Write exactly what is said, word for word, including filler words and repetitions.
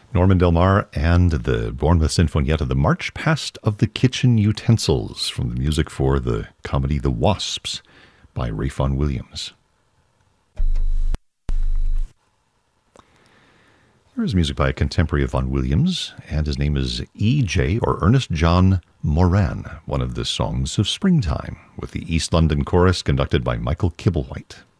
Norman Del Mar and the Bournemouth Sinfonietta, the March Past of the Kitchen Utensils, from the music for the comedy The Wasps by Ralph Vaughan Williams. Here is music by a contemporary of Vaughan Williams, and his name is E J or Ernest John Moran, one of the songs of Springtime, with the East London Chorus conducted by Michael Kibblewhite.